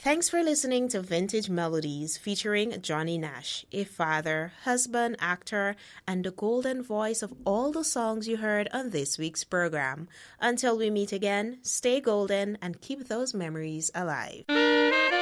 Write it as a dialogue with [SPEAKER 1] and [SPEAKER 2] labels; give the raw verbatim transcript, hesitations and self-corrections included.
[SPEAKER 1] Thanks for listening to Vintage Melodies featuring Johnny Nash, a father, husband, actor, and the golden voice of all the songs you heard on this week's program. Until we meet again, stay golden and keep those memories alive.